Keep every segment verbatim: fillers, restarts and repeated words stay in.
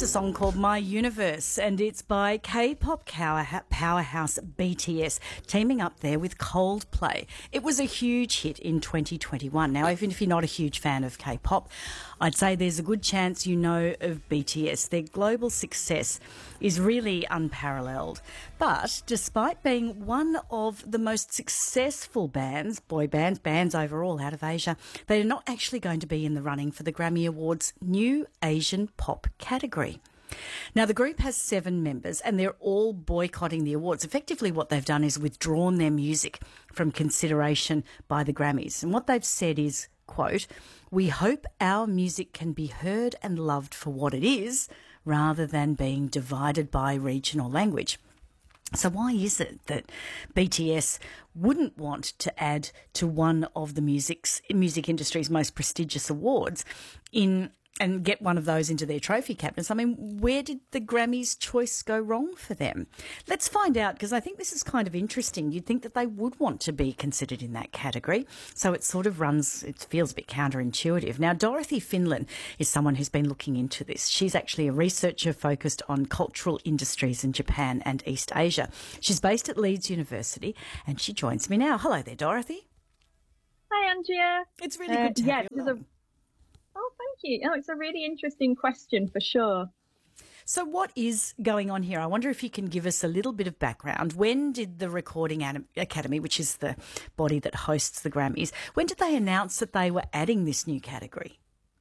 It's a song called My Universe, and it's by K-pop powerhouse B T S, teaming up there with Coldplay. It was a huge hit in twenty twenty-one. Now, even if you're not a huge fan of K-pop, I'd say there's a good chance you know of B T S. Their global success is really unparalleled. But despite being one of the most successful bands, boy bands, bands overall out of Asia, they're not actually going to be in the running for the Grammy Awards' new Asian pop category. Now, the group has seven members and they're all boycotting the awards. Effectively, what they've done is withdrawn their music from consideration by the Grammys. And what they've said is, quote, "We hope our music can be heard and loved for what it is, rather than being divided by regional language." So why is it that B T S wouldn't want to add to one of the music's, music industry's most prestigious awards in and get one of those into their trophy cabinets? I mean, where did the Grammys' choice go wrong for them? Let's find out, because I think this is kind of interesting. You'd think that they would want to be considered in that category. So it sort of runs, it feels a bit counterintuitive. Now, Dorothy Finlan is someone who's been looking into this. She's actually a researcher focused on cultural industries in Japan and East Asia. She's based at Leeds University and she joins me now. Hello there, Dorothy. Hi, Andrea. It's really uh, good to yeah, have you along. Oh, thank you. Oh, it's a really interesting question for sure. So what is going on here? I wonder if you can give us a little bit of background. When did the Recording Academy, which is the body that hosts the Grammys, when did they announce that they were adding this new category?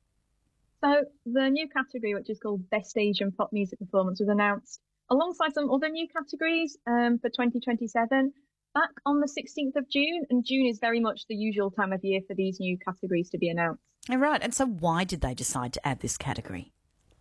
So the new category, which is called Best Asian Pop Music Performance, was announced alongside some other new categories um, for twenty twenty-seven back on the sixteenth of June. And June is very much the usual time of year for these new categories to be announced. All right. And so why did they decide to add this category?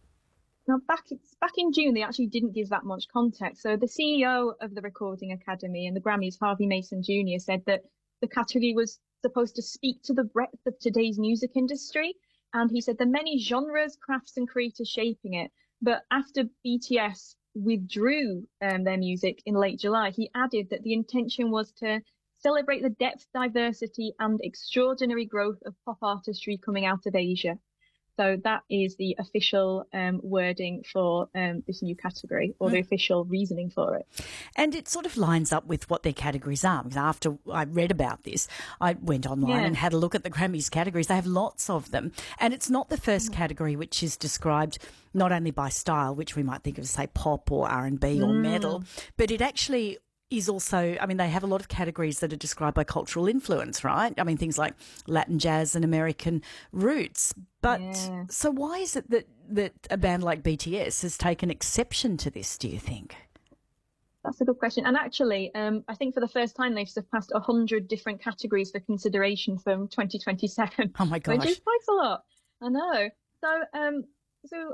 Now, back, back in June, they actually didn't give that much context. So the C E O of the Recording Academy and the Grammys, Harvey Mason Junior, said that the category was supposed to speak to the breadth of today's music industry. And he said there are many genres, crafts and creators shaping it. But after B T S withdrew um, their music in late July, he added that the intention was to celebrate the depth, diversity and extraordinary growth of pop artistry coming out of Asia. So that is the official um, wording for um, this new category, or mm. the official reasoning for it. And it sort of lines up with what their categories are. Because after I read about this, I went online yeah. and had a look at the Grammys categories. They have lots of them. And it's not the first mm. category which is described not only by style, which we might think of as, say, pop or R and B mm. or metal, but it actually is also, I mean, they have a lot of categories that are described by cultural influence, right? I mean, things like Latin jazz and American roots. But yeah. so why is it that, that a band like B T S has taken exception to this, do you think? That's a good question. And actually, um, I think for the first time they've surpassed one hundred different categories for consideration from twenty twenty-seven. Oh, my gosh. Which is quite a lot. I know. So, um, so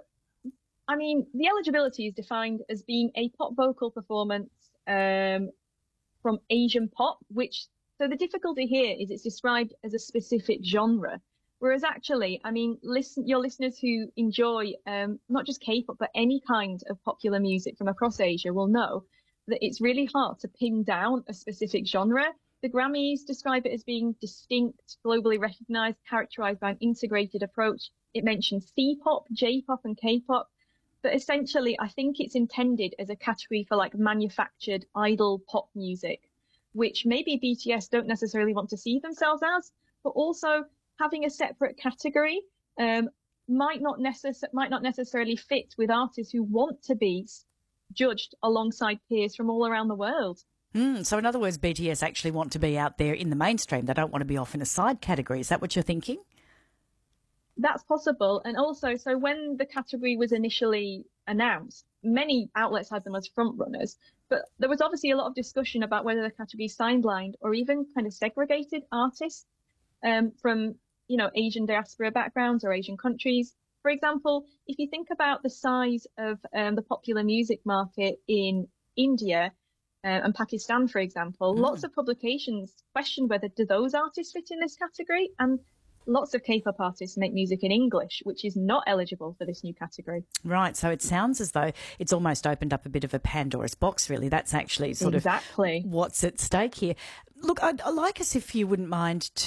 I mean, the eligibility is defined as being a pop vocal performance um, from Asian pop, which, so the difficulty here is it's described as a specific genre. Whereas actually, I mean, listen, your listeners who enjoy um, not just K-pop, but any kind of popular music from across Asia will know that it's really hard to pin down a specific genre. The Grammys describe it as being distinct, globally recognized, characterized by an integrated approach. It mentions C-pop, J-pop and K-pop. But essentially, I think it's intended as a category for like manufactured idol pop music, which maybe B T S don't necessarily want to see themselves as, but also having a separate category um, might not necess- might not necessarily fit with artists who want to be judged alongside peers from all around the world. Mm, so in other words, B T S actually want to be out there in the mainstream. They don't want to be off in a side category. Is that what you're thinking? That's possible. And also, so when the category was initially announced, many outlets had them as front runners, but there was obviously a lot of discussion about whether the category sidelined or even kind of segregated artists um, from, you know, Asian diaspora backgrounds or Asian countries. For example, if you think about the size of um, the popular music market in India uh, and Pakistan, for example, mm. lots of publications questioned whether do those artists fit in this category, and lots of K-pop artists make music in English, which is not eligible for this new category. Right. So it sounds as though it's almost opened up a bit of a Pandora's box, really. That's actually sort exactly. of what's at stake here. Look, I'd, I'd like us, if you wouldn't mind, to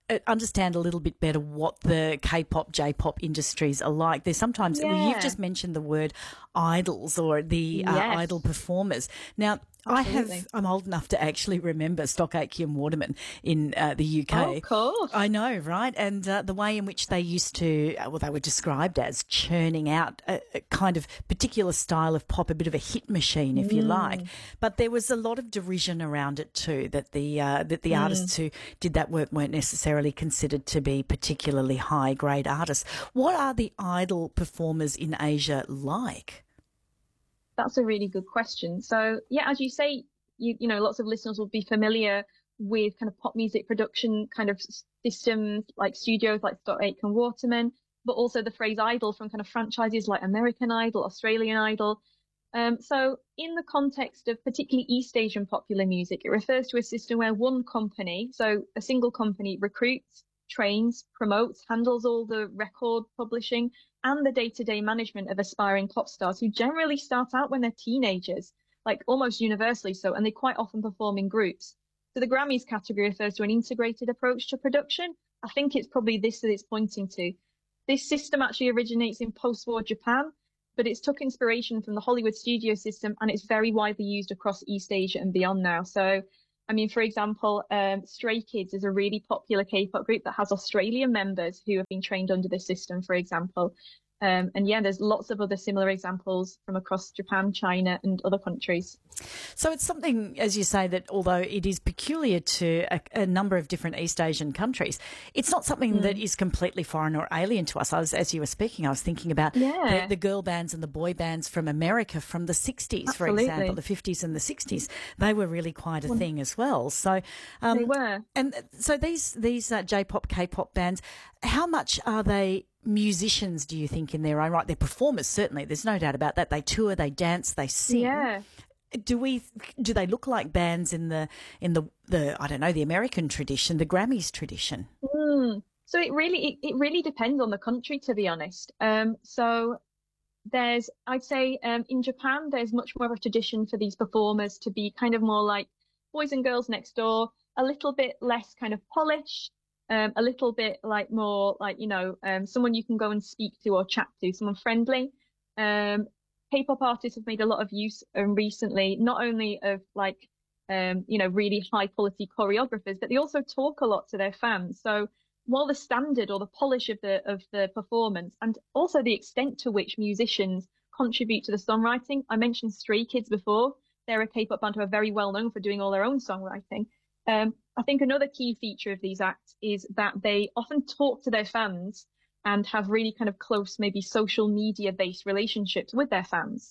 uh, understand a little bit better what the K-pop, J-pop industries are like. There's sometimes, well, you've Yeah. just mentioned the word idols or the uh, Yes. idol performers. Now, Absolutely. I have, I'm old enough to actually remember Stock Aitken Waterman in uh, the U K. Oh, of course. I know, right? And uh, the way in which they used to, uh, well, they were described as churning out a, a kind of particular style of pop, a bit of a hit machine, if you like. But there was a lot of derision around it too, that the uh, that the artists who did that work weren't necessarily considered to be particularly high grade artists. What are the idol performers in Asia like? That's a really good question. So, yeah, as you say, you you know, lots of listeners will be familiar with kind of pop music production kind of systems like studios like Stock Aitken Waterman, but also the phrase idol from kind of franchises like American Idol, Australian Idol. Um, so in the context of particularly East Asian popular music, it refers to a system where one company, so a single company, recruits, trains, promotes, handles all the record publishing and the day-to-day management of aspiring pop stars who generally start out when they're teenagers, like almost universally so, and they quite often perform in groups. So the Grammys category refers to an integrated approach to production. I think it's probably this that it's pointing to. This system actually originates in post-war Japan, but it's took inspiration from the Hollywood studio system, and it's very widely used across East Asia and beyond now. So, I mean, for example, um, Stray Kids is a really popular K-pop group that has Australian members who have been trained under this system, for example. Um, and yeah, there's lots of other similar examples from across Japan, China, and other countries. So it's something, as you say, that although it is peculiar to a, a number of different East Asian countries, it's not something mm. that is completely foreign or alien to us. I was, as you were speaking, I was thinking about yeah. the, the girl bands and the boy bands from America from the sixties, Absolutely. for example, the fifties and the sixties. They were really quite a well, thing as well. So um, they were. And so these these uh, J-pop, K-pop bands, how much are they musicians, do you think, in their own right? They're performers, certainly. There's no doubt about that. They tour, they dance, they sing. Yeah. Do we? Do they look like bands in the in the, the I don't know, the American tradition, the Grammys tradition? Mm. So it really it, it really depends on the country, to be honest. Um, so there's, I'd say, um, in Japan, there's much more of a tradition for these performers to be kind of more like Boys and Girls Next Door, a little bit less kind of polished. Um, a little bit like more like, you know, um, someone you can go and speak to or chat to, someone friendly. Um, K-pop artists have made a lot of use um, recently, not only of like, um, you know, really high quality choreographers, but they also talk a lot to their fans. So while the standard or the polish of the of the performance and also the extent to which musicians contribute to the songwriting, I mentioned Stray Kids before. They're a K-pop band who are very well known for doing all their own songwriting. Um, I think another key feature of these acts is that they often talk to their fans and have really kind of close, maybe social media based relationships with their fans.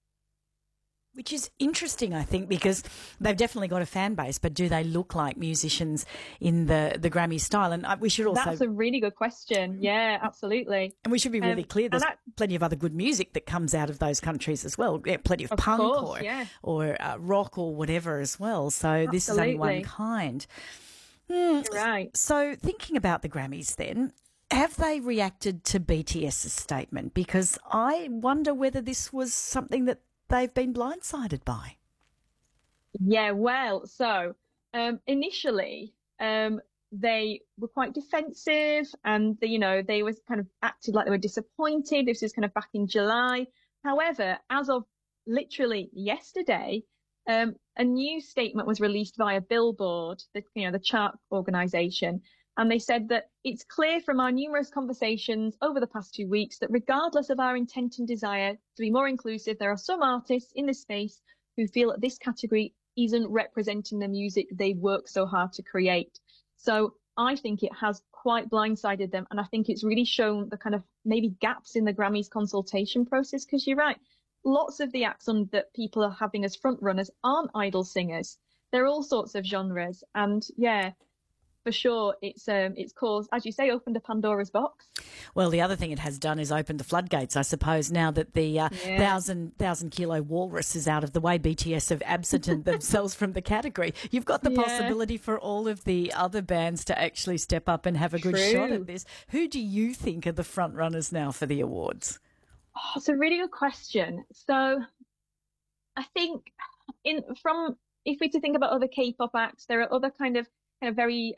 Which is interesting, I think, because they've definitely got a fan base, but do they look like musicians in the, the Grammy style? And we should also... That's a really good question. Yeah, absolutely. And we should be really um, clear, there's that... plenty of other good music that comes out of those countries as well. Yeah, plenty of, of punk course, or, yeah. or uh, rock or whatever as well. So Absolutely. This is only one kind. Mm, right. So thinking about the Grammys then, have they reacted to BTS's statement? Because I wonder whether this was something that they've been blindsided by. Yeah, well, so um, initially um, they were quite defensive and, the, you know, they was kind of acted like they were disappointed. This was kind of back in July. However, as of literally yesterday, um, a new statement was released via Billboard, the, you know, the chart organization. And they said that it's clear from our numerous conversations over the past two weeks that regardless of our intent and desire to be more inclusive, there are some artists in this space who feel that this category isn't representing the music they work so hard to create. So I think it has quite blindsided them. And I think it's really shown the kind of maybe gaps in the Grammys consultation process, because you're right. Lots of the acts on that people are having as front runners aren't idol singers. There are all sorts of genres. And yeah, for sure, it's um, it's caused, as you say, opened a Pandora's box. Well, the other thing it has done is opened the floodgates, I suppose, now that the uh, yeah. thousand, thousand kilo walrus is out of the way. B T S have absented themselves from the category. You've got the yeah. possibility for all of the other bands to actually step up and have a good True. shot at this. Who do you think are the front runners now for the awards? Oh, it's a really good question. So I think in from if we to think about other K-pop acts, there are other kind of kind of very um,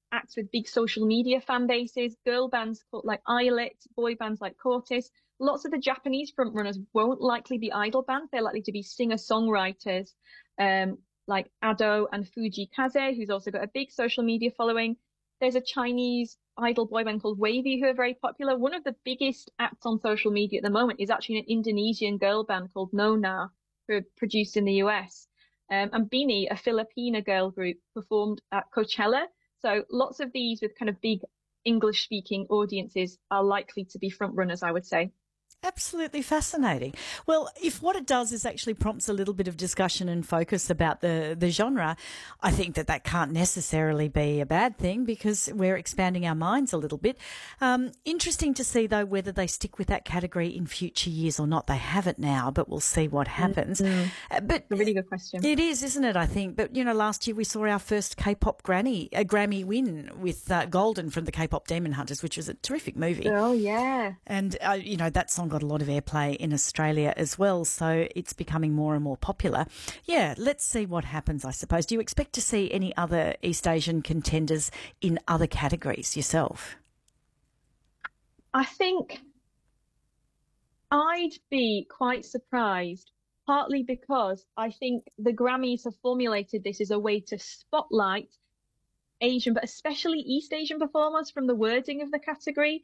acts with big social media fan bases, girl bands like Islet, boy bands like Cortis. Lots of the Japanese frontrunners won't likely be idol bands. They're likely to be singer-songwriters, um, like Ado and Fuji Kaze, who's also got a big social media following. There's a Chinese idol boy band called Wavy who are very popular. One of the biggest acts on social media at the moment is actually an Indonesian girl band called Nona, who are produced in the U S. Um, and Bini, a Filipina girl group, performed at Coachella. So lots of these with kind of big English-speaking audiences are likely to be frontrunners, I would say. Absolutely fascinating. Well, if what it does is actually prompts a little bit of discussion and focus about the, the genre, I think that that can't necessarily be a bad thing because we're expanding our minds a little bit. Um, interesting to see, though, whether they stick with that category in future years or not. They haven't now, but we'll see what happens. Mm-hmm. Uh, but a really good question. It is, isn't it, I think? But, you know, last year we saw our first K-pop granny, a Grammy win with uh, Golden from the K-pop Demon Hunters, which was a terrific movie. Oh, yeah. And, uh, you know, that song got a lot of airplay in Australia as well, so it's becoming more and more popular. Yeah, let's see what happens, I suppose. Do you expect to see any other East Asian contenders in other categories yourself? I think I'd be quite surprised, partly because I think the Grammys have formulated this as a way to spotlight Asian, but especially East Asian performers from the wording of the category.